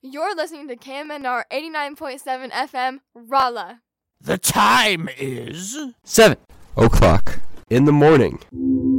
You're listening to KMNR 89.7 FM, Rolla. The time is 7 o'clock in the morning.